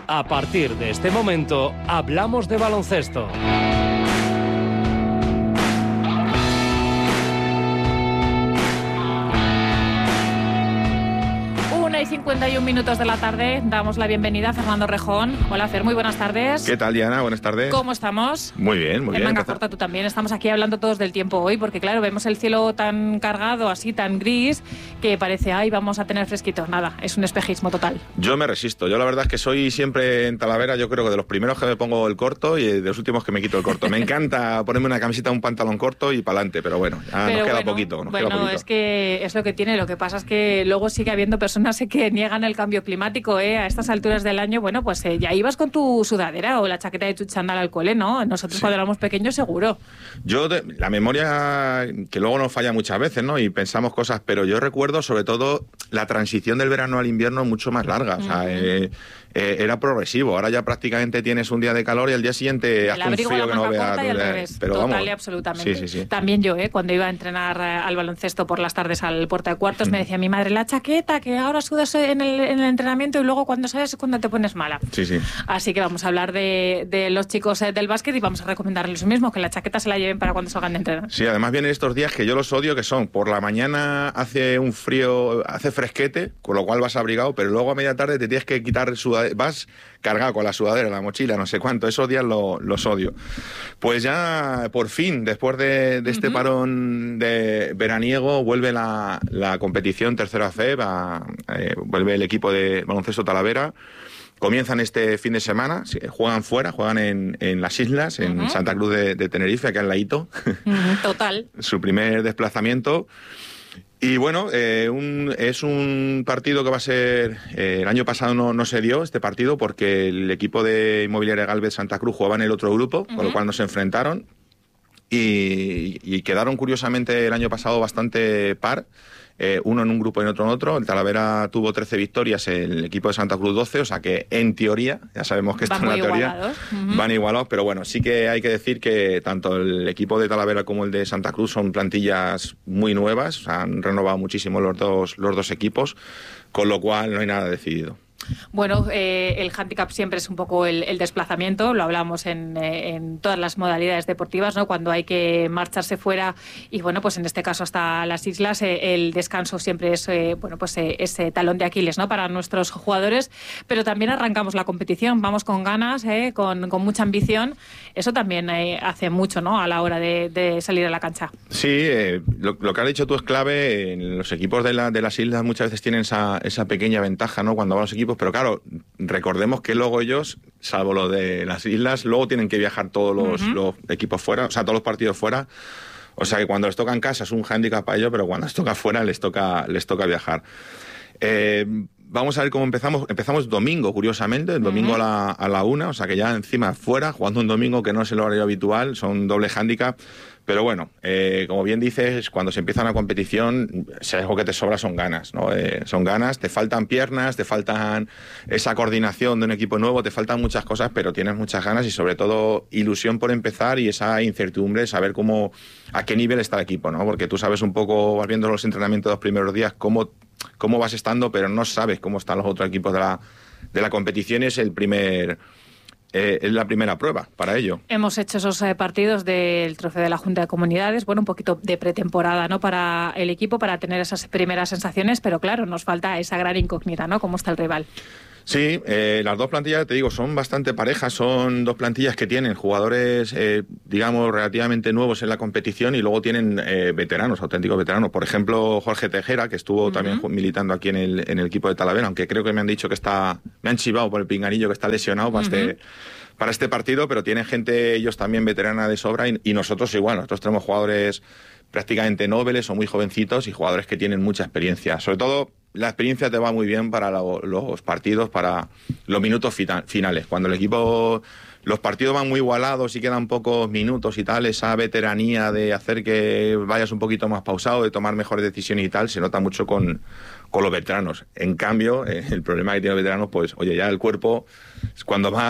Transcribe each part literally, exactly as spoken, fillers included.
A partir de este momento, hablamos de baloncesto. una y cincuenta y un minutos de la tarde, damos la bienvenida a Fernando Rejón. Hola, Fer, muy buenas tardes. ¿Qué tal, Diana? Buenas tardes. ¿Cómo estamos? Muy bien, muy en bien. En manga corta tú también. Estamos aquí hablando todos del tiempo hoy, porque claro, vemos el cielo tan cargado, así tan gris, que parece, ay, vamos a tener fresquito. Nada, es un espejismo total. Yo me resisto. Yo la verdad es que soy siempre en Talavera, yo creo que de los primeros que me pongo el corto y de los últimos que me quito el corto. Me encanta ponerme una camiseta, un pantalón corto y para adelante, pero bueno, ya pero nos queda bueno, poquito. Nos bueno, queda poquito. Es que es lo que tiene. Lo que pasa es que luego sigue habiendo personas que niegan el cambio climático, ¿eh? A estas alturas del año, bueno, pues eh, ya ibas con tu sudadera o la chaqueta de tu chándal al cole, ¿no? Nosotros sí. Cuando éramos pequeños, seguro. Yo, de, la memoria, que luego nos falla muchas veces, ¿no? Y pensamos cosas, pero yo recuerdo sobre todo la transición del verano al invierno mucho más larga. O sea, uh-huh. eh, eh, era progresivo. Ahora ya prácticamente tienes un día de calor y al día siguiente hace un frío que no veas. Y al revés. Pero total vamos, y absolutamente. Sí, sí, sí. También yo, ¿eh? Cuando iba a entrenar al baloncesto por las tardes al Puerta de Cuartos, uh-huh. me decía mi madre, la chaqueta, que ahora sudas en el, en el entrenamiento y luego cuando sales es cuando te pones mala. Sí, sí. Así que vamos a hablar de, de los chicos del básquet y vamos a recomendarles lo mismo, que la chaqueta se la lleven para cuando salgan de entrenar. Sí, además vienen estos días que yo los odio, que son por la mañana hace un frío, hace fresquete, con lo cual vas abrigado, pero luego a media tarde te tienes que quitar el sudadera, vas cargado con la sudadera, la mochila, no sé cuánto. Esos días lo, los odio. Pues ya, por fin, después de, de este uh-huh. parón de veraniego, vuelve la, la competición tercera F E B, a, eh, vuelve el equipo de baloncesto Talavera. Comienzan este fin de semana, juegan fuera, juegan en, en las islas, en uh-huh. Santa Cruz de, de Tenerife, acá en Laito. Uh-huh, total. Su primer desplazamiento. Y bueno, eh, un, es un partido que va a ser... Eh, el año pasado no, no se dio este partido porque el equipo de Inmobiliaria Gálvez Santa Cruz jugaba en el otro grupo, uh-huh. con lo cual no se enfrentaron. Y, y quedaron curiosamente el año pasado bastante par. Eh, uno en un grupo y en otro en otro. El Talavera tuvo trece victorias, el equipo de Santa Cruz doce, o sea que en teoría, ya sabemos que esto es una teoría, uh-huh. van igualados, pero bueno, sí que hay que decir que tanto el equipo de Talavera como el de Santa Cruz son plantillas muy nuevas, o sea, han renovado muchísimo los dos, los dos equipos, con lo cual no hay nada decidido. Bueno, eh, el hándicap siempre es un poco el, el desplazamiento, lo hablamos en, eh, en todas las modalidades deportivas, ¿no? Cuando hay que marcharse fuera y bueno, pues en este caso hasta las islas, eh, el descanso siempre es eh, bueno, pues eh, ese talón de Aquiles, ¿no? Para nuestros jugadores, pero también arrancamos la competición, vamos con ganas, eh, con, con mucha ambición, eso también eh, hace mucho, ¿no? A la hora de, de salir a la cancha. Sí, eh, lo, lo que has dicho tú es clave. En los equipos de, la, de las islas muchas veces tienen esa, esa pequeña ventaja, ¿no? Cuando van los equipos, pero claro, recordemos que luego ellos, salvo lo de las islas, luego tienen que viajar todos los, uh-huh. los equipos fuera, o sea, todos los partidos fuera. O sea que cuando les toca en casa es un hándicap para ellos, pero cuando les toca fuera les toca, les toca viajar. Eh, vamos a ver cómo empezamos. Empezamos domingo, curiosamente, el domingo uh-huh. a, la, a la una, o sea que ya encima fuera, jugando un domingo que no es el horario habitual, son doble hándicap. Pero bueno, eh, como bien dices, cuando se empieza una competición, si algo que te sobra son ganas, ¿no? Eh, son ganas, te faltan piernas, te faltan esa coordinación de un equipo nuevo, te faltan muchas cosas, pero tienes muchas ganas y sobre todo ilusión por empezar y esa incertidumbre, saber cómo, a qué nivel está el equipo, ¿no? Porque tú sabes un poco, vas viendo los entrenamientos de los primeros días, cómo, cómo vas estando, pero no sabes cómo están los otros equipos de la, de la competición y es el primer... Eh, es la primera prueba para ello. Hemos hecho esos eh, partidos del Trofeo de la Junta de Comunidades, bueno, un poquito de pretemporada, ¿no? Para el equipo, para tener esas primeras sensaciones, pero claro, nos falta esa gran incógnita, ¿no? ¿Cómo está el rival? Sí, eh, las dos plantillas, te digo, son bastante parejas, son dos plantillas que tienen jugadores, eh, digamos, relativamente nuevos en la competición y luego tienen eh, veteranos, auténticos veteranos. Por ejemplo, Jorge Tejera, que estuvo uh-huh. también militando aquí en el, en el equipo de Talavera, aunque creo que me han dicho que está, me han chivado por el pinganillo que está lesionado para, uh-huh. este, para este partido, pero tienen gente, ellos también veterana de sobra y, y nosotros igual, nosotros tenemos jugadores prácticamente nobles o muy jovencitos y jugadores que tienen mucha experiencia. Sobre todo, la experiencia te va muy bien para lo, los partidos, para los minutos fita, finales. Cuando el equipo, los partidos van muy igualados y quedan pocos minutos y tal, esa veteranía de hacer que vayas un poquito más pausado, de tomar mejores decisiones y tal, se nota mucho con, con los veteranos. En cambio, eh, el problema que tienen los veteranos, pues, oye, ya el cuerpo, cuando vas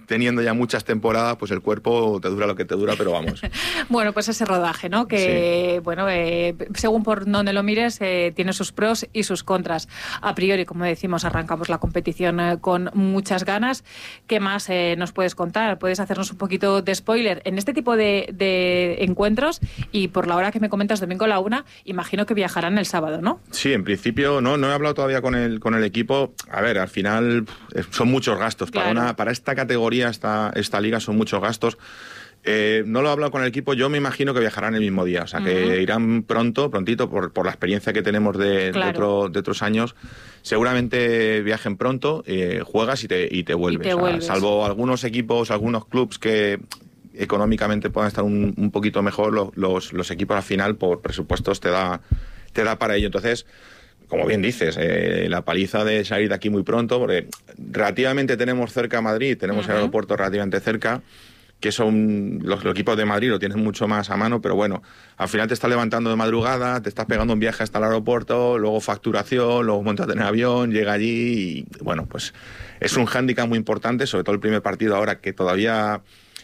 teniendo ya muchas temporadas, pues el cuerpo te dura lo que te dura, pero vamos. Bueno, pues ese rodaje, ¿no? Que, sí. bueno, eh, según por donde lo mires, eh, tiene sus pros y sus contras. A priori, como decimos, arrancamos la competición eh, con muchas ganas. ¿Qué más eh, nos puedes contar? ¿Puedes hacernos un poquito de spoiler? En este tipo de, de encuentros, y por la hora que me comentas, domingo a la una, imagino que viajarán el sábado, ¿no? Sí, en principio no, no he hablado todavía con el, con el equipo. A ver, al final son muchos gastos. Claro. Para, una, para esta categoría, esta, esta liga, son muchos gastos. Eh, no lo he hablado con el equipo, yo me imagino que viajarán el mismo día, o sea, que uh-huh. irán pronto, prontito, por, por la experiencia que tenemos de, claro. de, otro, de otros años. Seguramente viajen pronto, eh, juegas y te, y te vuelves. Y te vuelves. O sea, salvo algunos equipos, algunos clubs que económicamente puedan estar un, un poquito mejor, los, los, los equipos al final, por presupuestos, te da, te da para ello. Entonces, como bien dices, eh, la paliza de salir de aquí muy pronto, porque relativamente tenemos cerca a Madrid, tenemos uh-huh. el aeropuerto relativamente cerca, que son los, los equipos de Madrid lo tienen mucho más a mano, pero bueno, al final te estás levantando de madrugada, te estás pegando un viaje hasta el aeropuerto, luego facturación, luego montas en el avión, llega allí y bueno, pues es un hándicap muy importante, sobre todo el primer partido ahora que todavía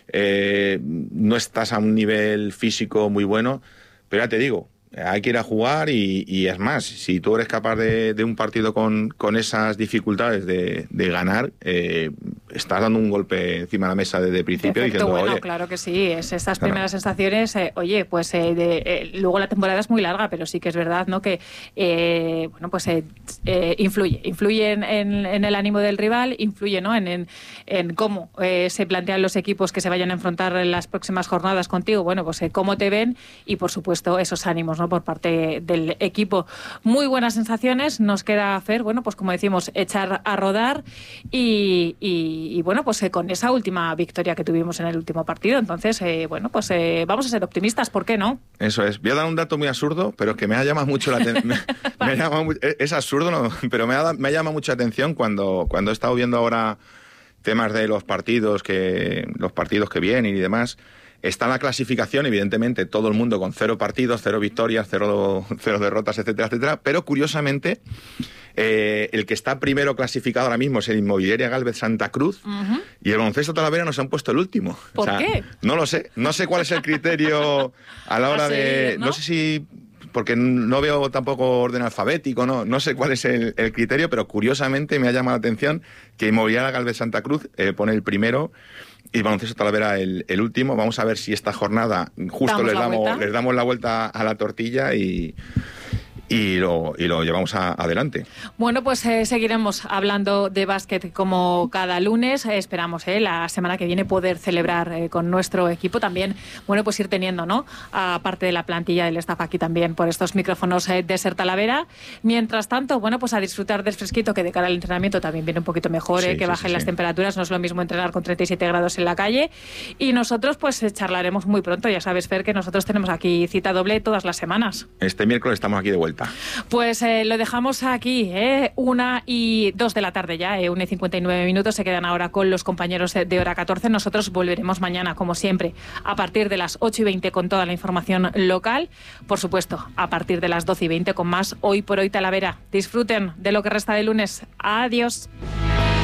eh, no estás a un nivel físico muy bueno, pero ya te digo, hay que ir a jugar y, y es más, si tú eres capaz de, de un partido con, con esas dificultades de, de ganar, eh, estás dando un golpe encima de la mesa desde el principio. Efecto, diciendo, bueno, oye, claro que sí, es estas claro. primeras sensaciones, eh, oye, pues eh, de, eh, luego la temporada es muy larga, pero sí que es verdad, ¿no? Que, eh, bueno, pues eh, eh, influye, influye en, en, en el ánimo del rival, influye, ¿no? En, en, en cómo eh, se plantean los equipos que se vayan a enfrentar en las próximas jornadas contigo, bueno, pues eh, cómo te ven y, por supuesto, esos ánimos, ¿no? Por parte del equipo. Muy buenas sensaciones, nos queda hacer, bueno, pues como decimos, echar a rodar y, y, y bueno, pues eh, con esa última victoria que tuvimos en el último partido, entonces, eh, bueno, pues eh, vamos a ser optimistas, ¿por qué no? Eso es. Voy a dar un dato muy absurdo, pero que me ha llamado mucho la atención. Es absurdo, ¿no? Pero me ha, me ha llamado mucha atención cuando, cuando he estado viendo ahora temas de los partidos que los partidos que vienen y demás. Está en la clasificación, evidentemente, todo el mundo con cero partidos, cero victorias, cero, cero derrotas, etcétera, etcétera. Pero, curiosamente, eh, el que está primero clasificado ahora mismo es el Inmobiliaria Gálvez Santa Cruz uh-huh. y el Baloncesto Talavera nos han puesto el último. ¿Por o sea, qué? No lo sé. No sé cuál es el criterio a la hora de... ¿no? no sé si... porque no veo tampoco orden alfabético, no, no sé cuál es el, el criterio, pero curiosamente me ha llamado la atención que Inmobiliaria Gálvez Santa Cruz eh, pone el primero y Baloncesto Talavera el, el último. Vamos a ver si esta jornada justo les damos, les damos la vuelta a la tortilla y... Y lo, y lo llevamos a, adelante. Bueno, pues eh, seguiremos hablando de básquet como cada lunes. Eh, esperamos eh, la semana que viene poder celebrar eh, con nuestro equipo también, bueno, pues ir teniendo, ¿no? Aparte de la plantilla del staff aquí también por estos micrófonos eh, de Ser Talavera. Mientras tanto, bueno, pues a disfrutar del fresquito, que de cara al entrenamiento también viene un poquito mejor, eh, sí, que sí, bajen sí, las sí. temperaturas. No es lo mismo entrenar con treinta y siete grados en la calle. Y nosotros, pues eh, charlaremos muy pronto. Ya sabes, Fer, que nosotros tenemos aquí cita doble todas las semanas. Este miércoles estamos aquí de vuelta. Pues eh, lo dejamos aquí, ¿eh? Una y dos de la tarde ya, eh, una y cincuenta y nueve minutos. Se quedan ahora con los compañeros de, de Hora catorce. Nosotros volveremos mañana, como siempre, a partir de las ocho y veinte con toda la información local. Por supuesto, a partir de las doce y veinte con más Hoy por Hoy Talavera. Disfruten de lo que resta de lunes. Adiós.